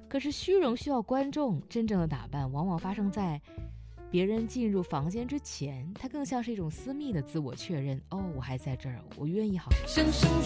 可是虚荣需要观众，真正的打扮往往发生在别人进入房间之前，它更像是一种私密的自我确认。哦，我还在这儿，我愿意好。 生生